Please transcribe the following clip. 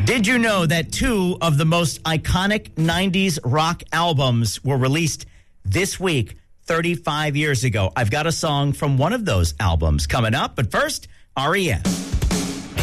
Did you know that two of the most iconic 90s rock albums were released this week, 35 years ago? I've got a song from one of those albums coming up, but first, REM.